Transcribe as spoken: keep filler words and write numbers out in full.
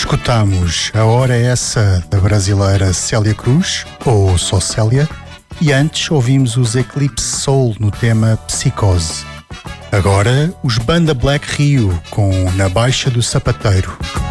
Escutamos A Hora é Essa, da brasileira Célia Cruz, ou só Célia, e antes ouvimos os Eclipse Soul no tema Psicose. Agora, os Banda Black Rio com Na Baixa do Sapateiro.